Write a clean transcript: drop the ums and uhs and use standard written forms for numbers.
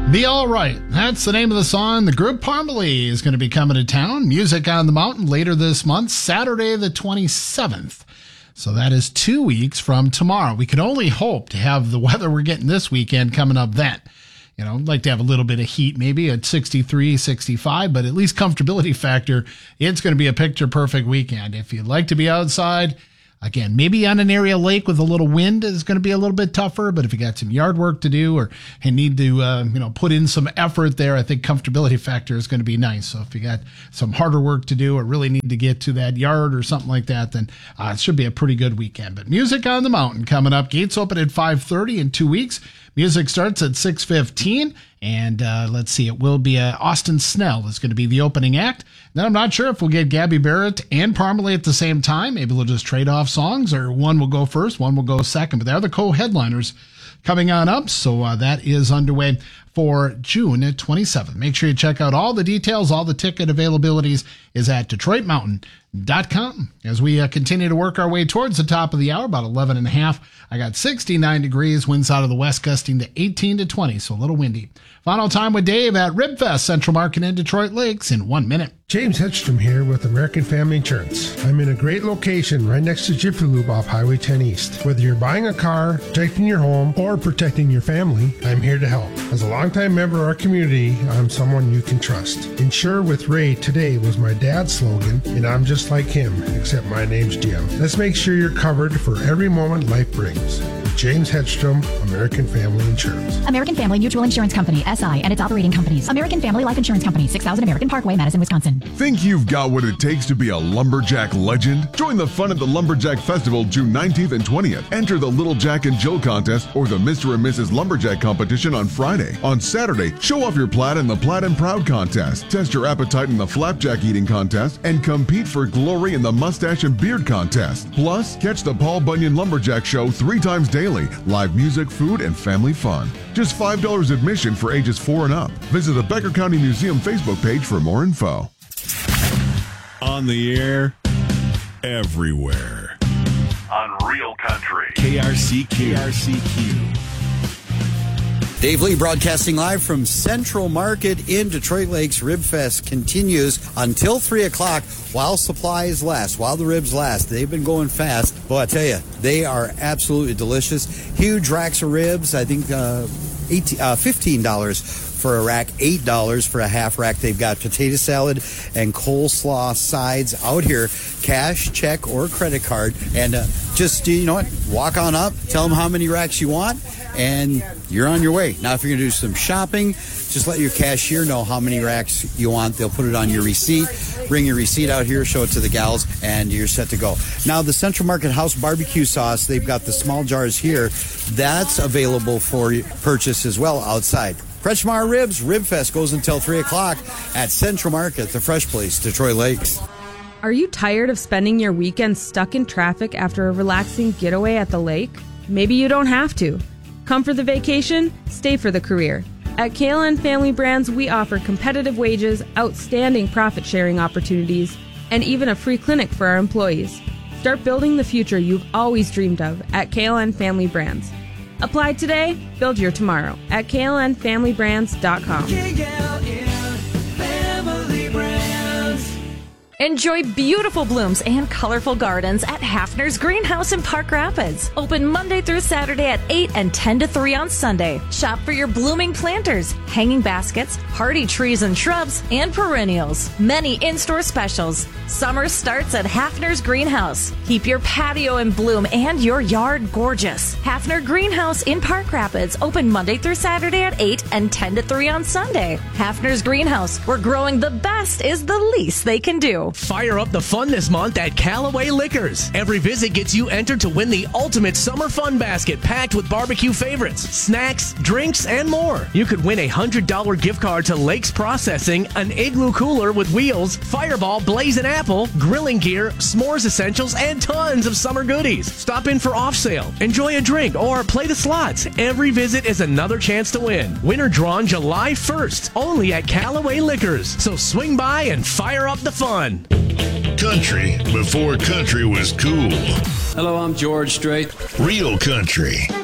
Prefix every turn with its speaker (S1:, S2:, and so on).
S1: The All Right. That's the name of the song. The group Parmalee is going to be coming to town. Music on the Mountain later this month, Saturday the 27th. So that is 2 weeks from tomorrow. We can only hope to have the weather we're getting this weekend coming up then. You know, I'd like to have a little bit of heat, maybe at 63, 65, but at least comfortability factor, it's going to be a picture-perfect weekend. If you'd like to be outside, again, maybe on an area lake with a little wind is going to be a little bit tougher, but if you got some yard work to do or need to, put in some effort there, I think comfortability factor is going to be nice. So if you got some harder work to do or really need to get to that yard or something like that, then it should be a pretty good weekend. But Music on the Mountain coming up. Gates open at 5:30 in 2 weeks. Music starts at 6:15. And let's see, it will be Austin Snell is going to be the opening act. Then I'm not sure if we'll get Gabby Barrett and Parmalee at the same time. Maybe they'll just trade off songs, or one will go first, one will go second. But they're the co-headliners coming on up. So that is underway for June 27th. Make sure you check out all the details. All the ticket availabilities is at DetroitMountain.com. As we continue to work our way towards the top of the hour, about 11 and a half, I got 69 degrees, winds out of the west gusting to 18 to 20, so a little windy. Final time with Dave at Ribfest Central Market in Detroit Lakes in 1 minute.
S2: James Hedstrom here with American Family Insurance. I'm in a great location right next to Jiffy Lube off Highway 10 East. Whether you're buying a car, protecting your home, or protecting your family, I'm here to help. As a longtime member of our community, I'm someone you can trust. Insure with Ray today was my dad's slogan, and I'm just like him, except my name's Jim. Let's make sure you're covered for every moment life brings. James Hedstrom, American Family Insurance.
S3: American Family Mutual Insurance Company, SI, and its operating companies. American Family Life Insurance Company, 6000 American Parkway, Madison, Wisconsin.
S4: Think you've got what it takes to be a lumberjack legend? Join the fun at the Lumberjack Festival June 19th and 20th. Enter the Little Jack and Jill contest or the Mr. and Mrs. Lumberjack competition on Friday. On Saturday, show off your plaid in the Plaid and Proud contest. Test your appetite in the Flapjack eating contest and compete for glory in the Mustache and Beard contest. Plus, catch the Paul Bunyan Lumberjack Show 3 times daily. Live music, food, and family fun. Just $5 admission for ages 4 and up. Visit the Becker County Museum Facebook page for more info.
S5: On the air, everywhere.
S6: On Real Country.
S5: KRCQ.
S7: Dave Lee broadcasting live from Central Market in Detroit Lakes. Ribfest continues until 3 o'clock while supplies last, while the ribs last. They've been going fast. Boy, I tell you, they are absolutely delicious. Huge racks of ribs. I think $15 for a rack, $8 for a half rack. They've got potato salad and coleslaw sides out here. Cash, check, or credit card. And just, walk on up, tell them how many racks you want, and you're on your way. Now, if you're going to do some shopping, just let your cashier know how many racks you want. They'll put it on your receipt. Bring your receipt out here, show it to the gals, and you're set to go. Now, the Central Market House barbecue sauce, they've got the small jars here. That's available for purchase as well outside. Kretschmar Ribs, Ribfest goes until 3 o'clock at Central Market, the Fresh Place, Detroit Lakes.
S8: Are you tired of spending your weekend stuck in traffic after a relaxing getaway at the lake? Maybe you don't have to. Come for the vacation, stay for the career. At KLN Family Brands, we offer competitive wages, outstanding profit-sharing opportunities, and even a free clinic for our employees. Start building the future you've always dreamed of at KLN Family Brands. Apply today, build your tomorrow at KLNFamilyBrands.com.
S9: Enjoy beautiful blooms and colorful gardens at Hafner's Greenhouse in Park Rapids. Open Monday through Saturday at 8 and 10 to 3 on Sunday. Shop for your blooming planters, hanging baskets, hardy trees and shrubs, and perennials. Many in-store specials. Summer starts at Hafner's Greenhouse. Keep your patio in bloom and your yard gorgeous. Hafner Greenhouse in Park Rapids. Open Monday through Saturday at 8 and 10 to 3 on Sunday. Hafner's Greenhouse, where growing the best is the least they can do.
S10: Fire up the fun this month at Callaway Liquors. Every visit gets you entered to win the ultimate summer fun basket packed with barbecue favorites, snacks, drinks, and more. You could win a $100 gift card to Lakes Processing, an Igloo cooler with wheels, Fireball, Blazing Apple, grilling gear, s'mores essentials, and tons of summer goodies. Stop in for off sale, enjoy a drink, or play the slots. Every visit is another chance to win. Winner drawn July 1st, only at Callaway Liquors. So swing by and fire up the fun.
S6: Country before country was cool.
S11: Hello, I'm George Strait.
S6: Real country.